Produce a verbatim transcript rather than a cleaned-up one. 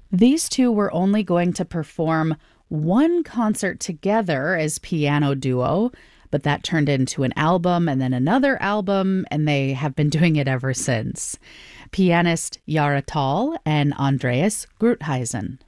These two were only going to perform one concert together as piano duo, but that turned into an album and then another album, and they have been doing it ever since. Pianist Yara Tall and Andreas Gruithuisen.